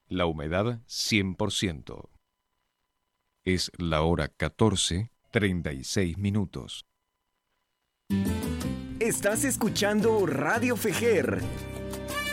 La humedad 100%. Es la hora 14:36. Estás escuchando Radio Fejer